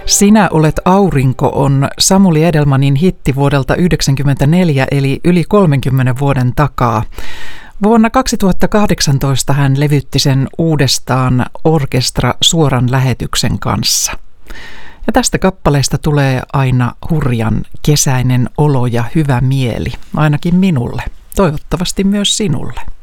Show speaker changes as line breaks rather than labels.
Sinä olet aurinko on Samuli Edelmanin hitti vuodelta 1994 eli yli 30 vuoden takaa. Vuonna 2018 hän levytti sen uudestaan orkestra suoran lähetyksen kanssa. Ja tästä kappaleesta tulee aina hurjan kesäinen olo ja hyvä mieli, ainakin minulle, toivottavasti myös sinulle.